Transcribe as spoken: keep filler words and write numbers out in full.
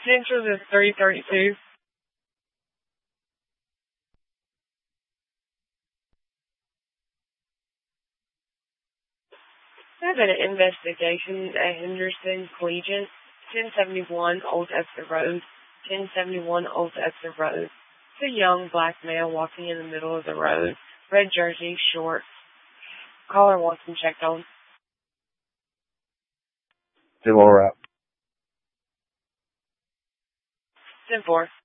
Central is three thirty-two. I've been an investigation at Henderson Collegiate, ten seventy-one Old Exeter Road, ten seventy-one Old Exeter Road. It's a young black male walking in the middle of the road, red jersey, shorts. Caller wants him checked on. Two more up. ten four.